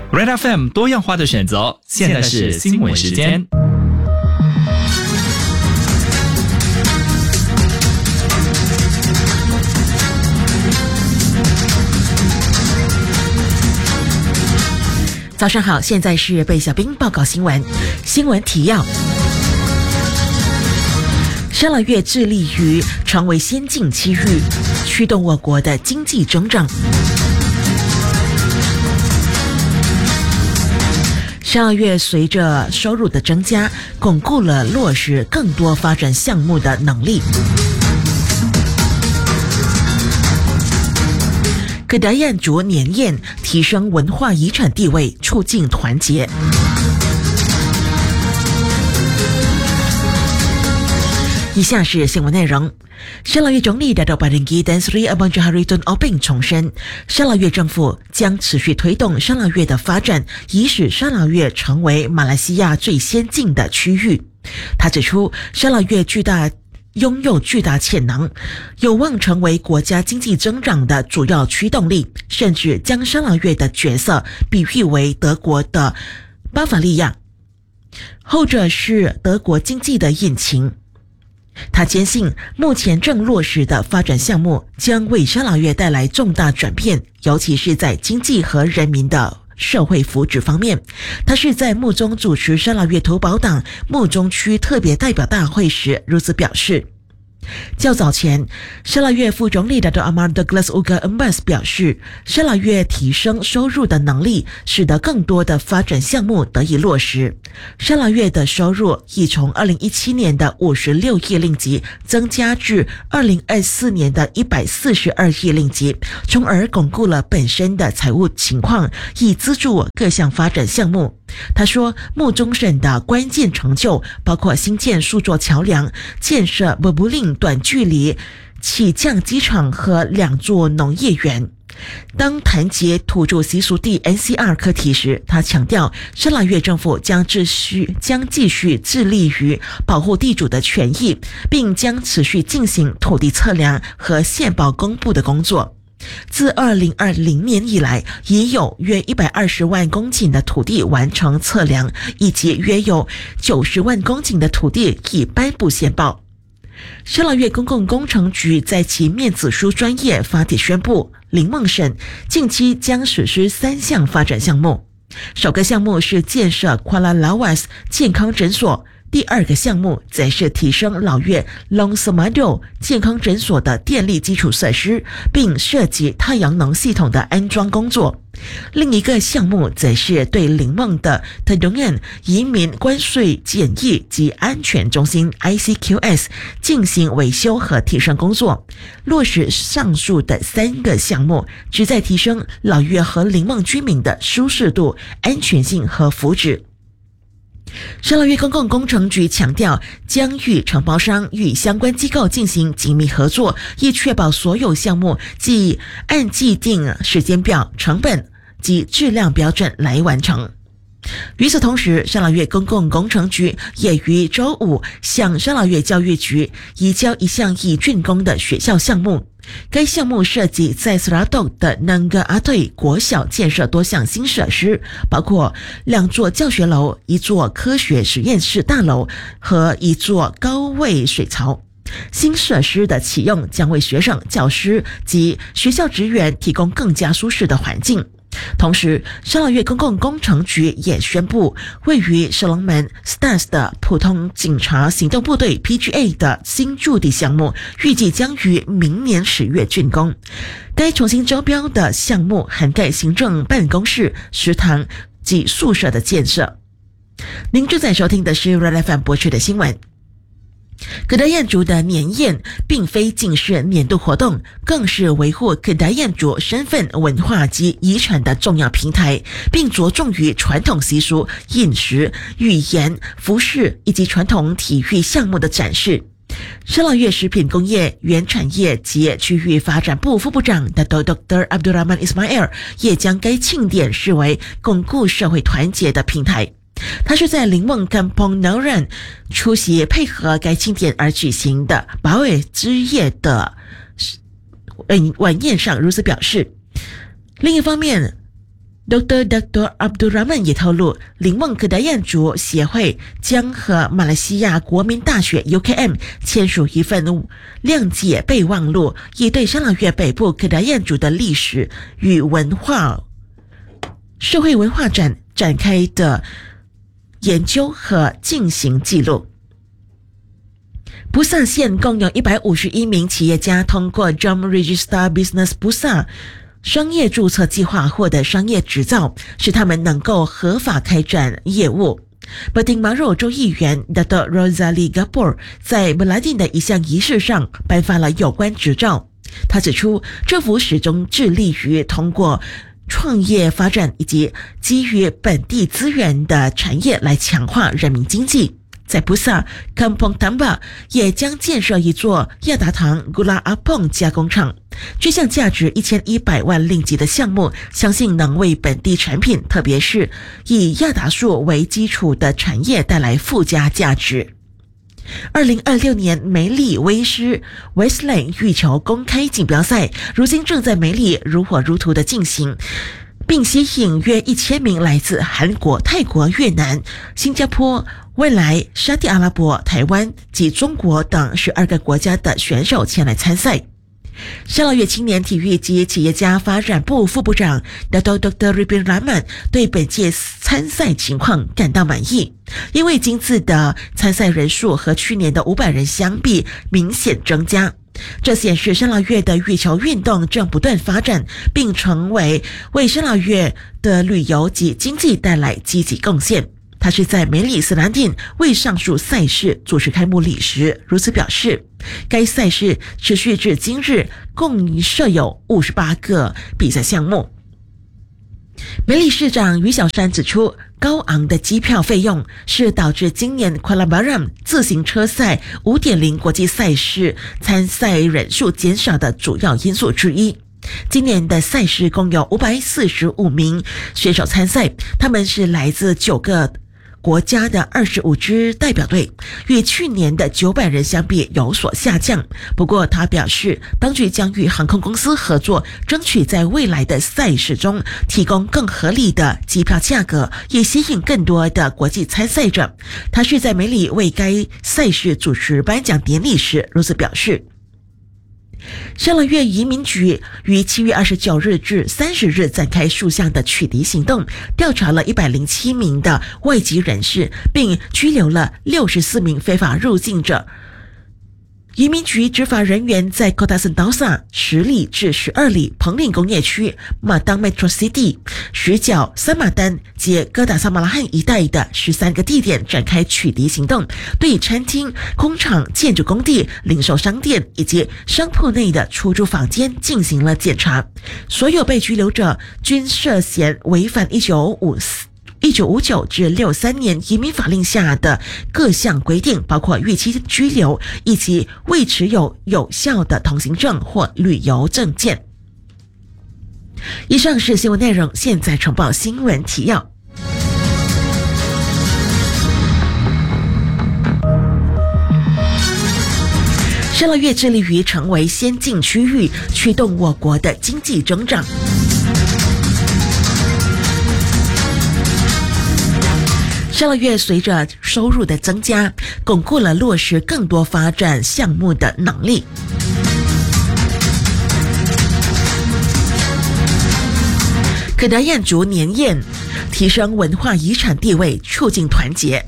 Red FM 多样化的选择，现在是新闻时间。 早上好，现在是贝小兵报告新闻。新闻提要：沙拉越致力于成为先进区域，驱动我国的经济增长。沙拉越随着收入的增加，巩固了落实更多发展项目的能力。克达彦族年宴提升文化遗产地位，促进团结。以下是新闻内容。沙拉越总理Dato' Paringgi dan Sri Abang Johari Tun Openg 重申，沙拉越政府将持续推动沙拉越的发展，以使沙拉越成为马来西亚最先进的区域。他指出，沙拉越拥有巨大潜能，有望成为国家经济增长的主要驱动力，甚至将沙拉越的角色比喻为德国的巴伐利亚，后者是德国经济的引擎。他坚信，目前正落实的发展项目将为沙拉越带来重大转变，尤其是在经济和人民的社会福祉方面。他是在穆宗主持沙拉越投保党穆宗区特别代表大会时如此表示。较早前，沙拉越副总理Dato' Amar Douglas Uga Embas 表示，沙拉越提升收入的能力，使得更多的发展项目得以落实。沙拉越的收入已从2017年的56亿令吉增加至2024年的142亿令吉，从而巩固了本身的财务情况，以资助各项发展项目。他说，穆宗省的关键成就包括新建数座桥梁、建设布布令短距离起降机场和2座农业园。当谈及土著习俗地 NCR 课题时，他强调，沙拉越政府将继续致力于保护地主的权益，并将持续进行土地测量和宪报公布的工作。自2020年以来，已有约120万公顷的土地完成测量，以及约有90万公顷的土地已颁布宪报。沙拉越公共工程局在其面子书专页发帖宣布，林梦省近期将实施3项发展项目。首个项目是建设Kuala Lawas 健康诊所，第2个项目则是提升老越 Long Semado 健康诊所的电力基础设施，并涉及太阳能系统的安装工作。另一个项目则是对林梦的 Tadungan 移民关税检疫及安全中心 ICQS 进行维修和提升工作。落实上述的3个项目，旨在提升老越和林梦居民的舒适度、安全性和福祉。沙拉越公共工程局强调，将与承包商与相关机构进行紧密合作，以确保所有项目即按既定时间表、成本及质量标准来完成。与此同时，沙拉越公共工程局也于周五向沙拉越教育局移交一项已竣工的学校项目。该项目涉及在斯拉豆的南格阿队国小建设多项新设施，包括2座教学楼、1座科学实验室大楼和1座高位水槽。新设施的启用将为学生、教师及学校职员提供更加舒适的环境。同时，沙拉越公共工程局也宣布，位于石龙门 STAS 的普通警察行动部队 PGA 的新驻地项目，预计将于明年10月竣工。该重新招标的项目涵盖行政办公室、食堂及宿舍的建设。您正在收听的是 Red FM 播出的新闻。克达彦族的年宴并非仅是年度活动，更是维护克达彦族身份、文化及遗产的重要平台，并着重于传统习俗、饮食、语言、服饰以及传统体育项目的展示。沙拉越食品工业原产业及区域发展部副部长Dato' Dr. Abdul Rahman Ismail 也将该庆典视为巩固社会团结的平台。他是在林梦 Kampung Nauran 出席配合该庆典而举行的保卫之夜的晚宴上如此表示。另一方面， Dr. Abdul Rahman 也透露，林梦克达彦族协会将和马来西亚国民大学 UKM 签署一份谅解备忘录，以对沙捞越北部克达彦族的历史与社会文化展开的研究和进行记录。布萨县共有151名企业家通过 Jom Register Business Busa商业注册计划获得商业执照，使他们能够合法开展业务。巴丁马肉州议员 Dato' Rosali Gapur 在布拉丁的一项仪式上颁发了有关执照。他指出，政府始终致力于通过创业发展以及基于本地资源的产业来强化人民经济。在布萨 Kampong Tambak 也将建设一座亚达糖 Gula Apong 加工厂，这项价值1100万令吉的项目，相信能为本地产品，特别是以亚达树为基础的产业带来附加价值。2026年梅里威斯 Westland 羽球公开锦标赛如今正在梅里如火如荼的进行，并吸引约1000名来自韩国、泰国、越南、新加坡、未来、沙特阿拉伯、台湾及中国等12个国家的选手前来参赛。沙捞越青年体育及企业家发展部副部长 Dr. Ribin Rahman 对本届参赛情况感到满意，因为今次的参赛人数和去年的500人相比明显增加。这显示沙捞越的羽球运动正不断发展，并成为为沙捞越的旅游及经济带来积极贡献。他是在梅里斯兰丁为上述赛事主持开幕礼时如此表示。该赛事持续至今日，共设有58个比赛项目。梅里市长于小山指出，高昂的机票费用是导致今年 Kuala Baram 自行车赛 5.0 国际赛事参赛人数减少的主要因素之一。今年的赛事共有545名选手参赛，他们是来自9个国家的25支代表队，与去年的900人相比有所下降。不过他表示，当局将与航空公司合作，争取在未来的赛事中提供更合理的机票价格，以吸引更多的国际参赛者。他是在梅里为该赛事主持颁奖典礼时如此表示。沙捞越移民局于7月29日至30日展开数项的取缔行动，调查了107名的外籍人士，并拘留了64名非法入境者。移民局执法人员在 Kota Sentosa 10里至12里、彭岭工业区、马当 Metro City、石角、三马丹及哥打萨马拉汉一带的13个地点展开取缔行动，对餐厅、工厂、建筑工地、零售商店以及商铺内的出租房间进行了检查。所有被拘留者均涉嫌违反1959至63年移民法令下的各项规定，包括逾期拘留以及未持有有效的通行证或旅游证件。以上是新闻内容，现在重报新闻提要。沙捞越致力于成为先进区域，驱动我国的经济增长。沙捞越随着收入的增加，巩固了落实更多发展项目的能力。可达彦族年宴，提升文化遗产地位，促进团结。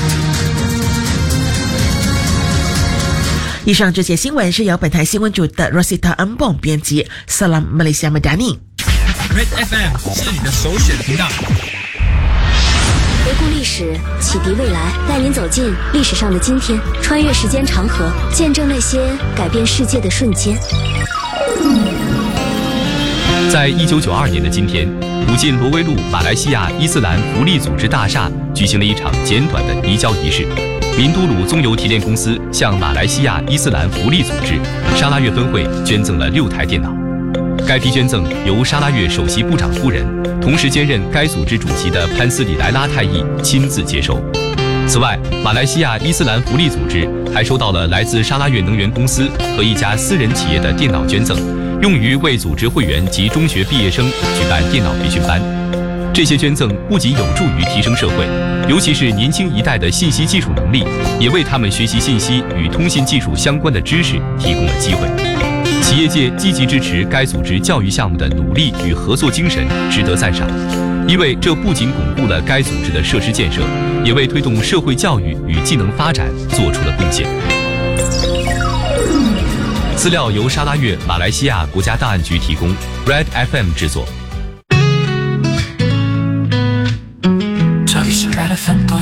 以上这些新闻是由本台新闻组的 Rosita Ambong 编辑。Salam Malaysia Madani。Red FM 是你的首选频道。 回顾历史，启迪未来，带您走进历史上的今天，穿越时间长河，见证那些改变世界的瞬间。 在1992年的今天，古晋罗威路马来西亚伊斯兰福利组织大厦举行了一场简短的移交仪式。民都鲁棕油提炼公司向马来西亚伊斯兰福利组织沙拉越分会捐赠了6台电脑。该批捐赠由沙拉越首席部长夫人，同时兼任该组织主席的潘斯里莱拉太裔亲自接收。此外，马来西亚伊斯兰福利组织还收到了来自沙拉越能源公司和一家私人企业的电脑捐赠，用于为组织会员及中学毕业生举办电脑培训班。 这些捐赠不仅有助于提升社会，尤其是年轻一代的信息技术能力，也为他们学习信息与通信技术相关的知识提供了机会。企业界积极支持该组织教育项目的努力与合作精神值得赞赏，因为这不仅巩固了该组织的设施建设，也为推动社会教育与技能发展做出了贡献。资料由沙拉越马来西亚国家档案局提供 ，Red FM 制作。 这里是 Red FM